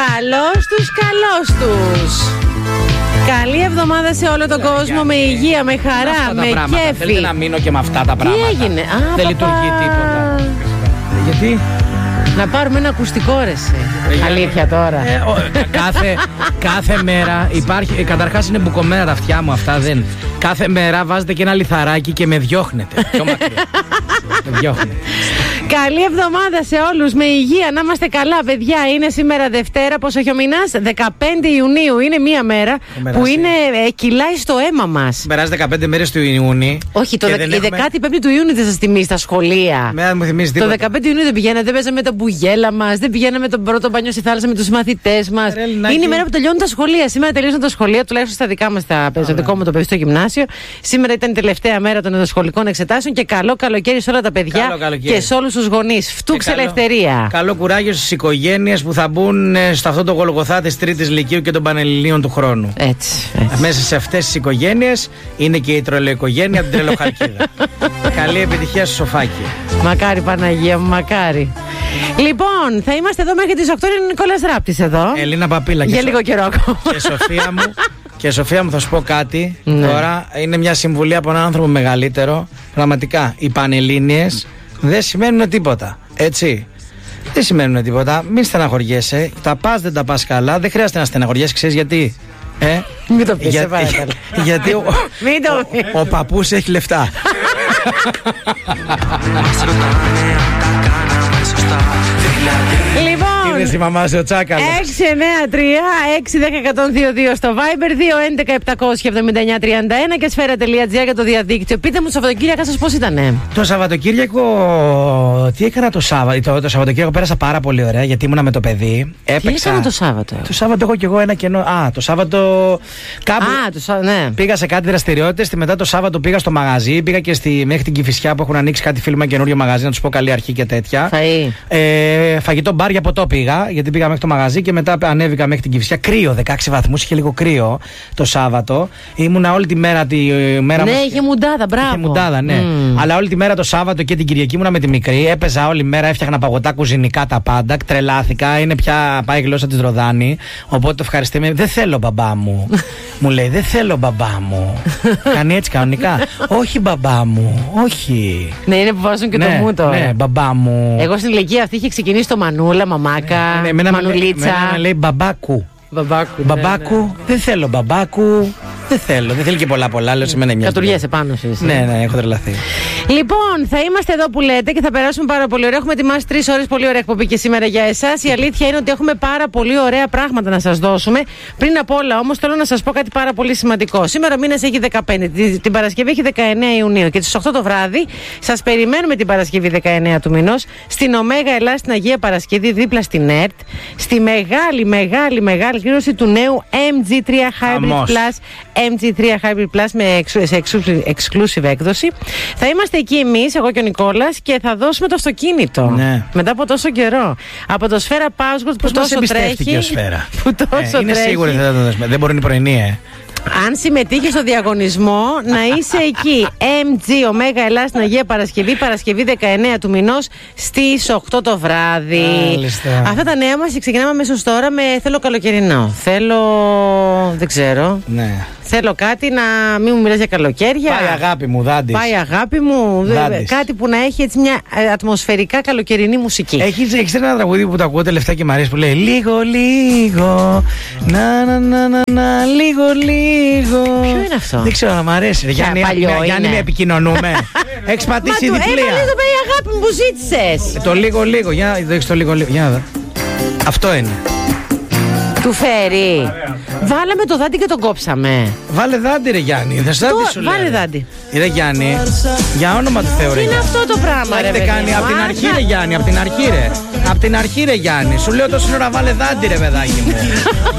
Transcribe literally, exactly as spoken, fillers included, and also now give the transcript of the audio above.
Καλώς τους, καλώς τους. Καλή εβδομάδα σε όλο τον κόσμο, με υγεία, με χαρά, με κέφι. Θέλετε να μείνω και με αυτά τα πράγματα? Τι έγινε? Α, δεν λειτουργεί τίποτα. Γιατί? Να πάρουμε ένα ακουστικό, ρε εσύ. Αλήθεια τώρα. Ε, ο, κάθε, κάθε μέρα υπάρχει. Ε, καταρχάς είναι μπουκωμένα τα αυτιά μου αυτά. Δεν. Κάθε μέρα βάζετε και ένα λιθαράκι και με διώχνετε. Πιο μακριά. Με διώχνετε. Καλή εβδομάδα σε όλους, με υγεία, να είμαστε καλά, παιδιά. Είναι σήμερα Δευτέρα, πόσο έχει ο μήνας? δεκαπέντε Ιουνίου. Είναι μία μέρα που είναι, ε, κυλάει στο αίμα μας. Περάσει δεκαπέντε μέρες του Ιουνίου. Όχι, το δε, η έχουμε... δεκαπέντε του Ιούνιου δεν σας θυμίζει στα σχολεία. Με, μου θυμίζει τίποτα. Το δεκαπέντε Ιουνίου δεν πηγαίνατε, δεν παίζαμε τα μπουγέλα μας, δεν πηγαίναμε τον πρώτο μπάνιο στη θάλασσα με τους μαθητές μας. Ρε, είναι η μέρα που τελειώνουν τα σχολεία. Σήμερα τελείωσαν τα σχολεία, τουλάχιστον στα δικά μας, τα στο δικό μου το παιδί στο γυμνάσιο. Σήμερα ήταν η τελευταία μέρα των ενδοσχολικών εξετάσεων και καλό καλοκαίρι σε όλα τα παιδιά και σε όλους τους γονείς. Φτούξε ελευθερία. Καλό κουράγιο στις οικογένειες που θα μπουν σε αυτό το γολγοθά της Τρίτης Λυκείου και των Πανελληνίων του χρόνου. Έτσι, έτσι. Μέσα σε αυτές τις οικογένειες είναι και η τρελοοικογένεια από την Τρελοχαλκίδα. Καλή επιτυχία στο σοφάκι. Μακάρι Παναγία μου, μακάρι. Λοιπόν, θα είμαστε εδώ μέχρι τις οκτώ. Είναι ο Νικόλας Ράπτης εδώ. Ελλήνα Παπίλα. Για λίγο καιρό ακόμα. Και Σοφία μου. Και Σοφία μου, θα σου πω κάτι. Ναι. Τώρα είναι μια συμβουλή από έναν άνθρωπο μεγαλύτερο. Πραγματικά, οι Πανελλήνιες δεν σημαίνουν τίποτα. Έτσι. Δεν σημαίνουν τίποτα. Μην στεναχωριέσαι. Τα πας, δεν τα πας καλά. Δεν χρειάζεται να στεναχωριέσαι. Ξέρεις γιατί? Ε? Μην το πεις, για, για, γιατί ο, Μην το πεις. ο, ο παππούς έχει λεφτά. Λοιπόν, είναι στη μαμά σε ο Τσάκαλος. έξι εννιά τρία έξι ένα μηδέν ένα μηδέν δύο δύο στο Viber, δύο έντεκα επτακόσια εβδομήντα εννιά τριάντα ένα και σφαίρα τελεία τζι άρ για το διαδίκτυο. Πείτε μου το Σαββατοκύριακο σας πώς ήτανε? Το Σαββατοκύριακο, τι έκανα το Σάββατο? Το, το Σαββατοκύριακο πέρασα πάρα πολύ ωραία γιατί ήμουνα με το παιδί. Έπαιξα. Τι έκανα το Σάββατο? Το Σάββατο έχω κι εγώ ένα κενό. Α, το Σάββατο κάπου. Α, το Σάββατο, ναι. Πήγα σε κάτι δραστηριότητες. Μετά το Σάββατο πήγα στο μαγαζί. Πήγα και στη, μέχρι την Κηφισιά που έχουν ανοίξει κάτι φίλμα καινούριο μαγαζί. Να του πω καλή αρχή και τέτοια. Φαΐ. Ε, φαγητό μπαρ για ποτό πήγα. Γιατί πήγα μέχρι το μαγαζί και μετά ανέβηκα μέχρι την Κηφισιά. Κρύο, δεκαέξι βαθμούς, είχε λίγο κρύο το Σάββατο. Ήμουνα όλη τη μέρα. Τη μέρα ναι, μας... είχε μουντάδα, μπράβο. Είχε μουντάδα, ναι. Mm. Αλλά όλη τη μέρα το Σάββατο και την Κυριακή ήμουνα με τη μικρή. Έπαιζα όλη μέρα, έφτιαχνα παγωτά κουζινικά τα πάντα. Τρελάθηκα. Είναι πια πάει η γλώσσα τη Ροδάνη. Οπότε το ευχαριστούμε. Δεν θέλω μπαμπά μου. Μου λέει, δεν θέλω μπαμπά μου. Κάνει έτσι κανονικά. Όχι μπαμπά μου, όχι. Ναι, είναι που βάζουν και ναι, το μου τώρα. Ναι, μπαμπά μου. Εγώ στην ηλικία αυτή είχε ξεκινήσει το Μανούλα, μαμάκα, ναι, ναι, Μανουλίτσα. Μένα λέει μπαμπάκου. Μπαμπάκου. Μπαμπάκου, ναι, ναι. Δεν θέλω μπαμπάκου. Δεν θέλω, δεν θέλει και πολλά πολλά. Λέω σημαίνει μια. Κατουργέσαι πάνω σου. Εσύ. Ναι, ναι, έχω τρελαθεί. Λοιπόν, θα είμαστε εδώ που λέτε και θα περάσουμε πάρα πολύ ωραία. Έχουμε ετοιμάσει τρεις ώρες πολύ ωραία εκπομπή και σήμερα για εσάς. Η αλήθεια είναι ότι έχουμε πάρα πολύ ωραία πράγματα να σας δώσουμε. Πριν απ' όλα όμως θέλω να σας πω κάτι πάρα πολύ σημαντικό. Σήμερα ο μήνας έχει δεκαπέντε, την Παρασκευή έχει δεκαεννέα Ιουνίου και στις οκτώ το βράδυ σας περιμένουμε την Παρασκευή δεκαεννέα του μηνός στην Ωμέγα Ελλάς στην Αγία Παρασκευή δίπλα στην ΕΡΤ. Στη μεγάλη, μεγάλη, μεγάλη κλήρωση του νέου εμ τζι τρία Hybrid Plus. εμ τζι τρία Hybrid Plus με σε exclusive έκδοση. Θα είμαστε εκεί εμείς, εγώ και ο Νικόλας, και θα δώσουμε το αυτοκίνητο. Ναι. Μετά από τόσο καιρό. Από το Σφαίρα Password που τόσο τρέχει. Ο Σφαίρα. Που τόσο ε, είναι τρέχει. σίγουρη θα το δώσουμε. Δεν μπορεί να είναι πρωινή, ε. Αν συμμετείχες στο διαγωνισμό, να είσαι εκεί. εμ τζι Ωμέγα Ελλάς στην Αγία Παρασκευή, Παρασκευή δεκαεννέα του μηνός στις οκτώ το βράδυ. Μάλιστα. Αυτά τα νέα μας ξεκινάμε αμέσως τώρα με θέλω καλοκαιρινό. Θέλω. Δεν ξέρω. Ναι. Θέλω κάτι να μην μου μιλάς για καλοκαίρια. Πάει αγάπη μου, Δάντης. Πάει αγάπη μου. Δάντης. Κάτι που να έχει έτσι μια ατμοσφαιρικά καλοκαιρινή μουσική. Έχεις, έχεις ένα τραγούδι που το ακούω τελευταία και μ' αρέσει που λέει λίγο, λίγο. Να, να, να, να, να, λίγο, λίγο. Ποιο είναι αυτό? Δεν ξέρω, να μ' αρέσει. Ρε, Γιάννη, Γιάννη, με επικοινωνούμε. Έχεις πατήσει διπλία. Έβαλε το παιδί αγάπη μου που ζήτησες. Ε, το λίγο, λίγο. Για να δείξεις το λίγο, λίγο. Για να δω. Αυτό είναι. Του φέρει. Βάλαμε το δάντη και τον κόψαμε. Βάλε δάντη, ρε Γιάννη. Δεν σου το... Βάλε δάντη. Ρε Γιάννη, για όνομα του Θεού, ρε. Τι είναι αυτό το πράγμα, ρε. Έχετε κάνει από την αρχή, ρε Γιάννη, από την αρχή, ρε. Από την αρχή, ρε Γιάννη. Σου λέω τόση ώρα βάλε δάντη, ρε παιδάκι μου.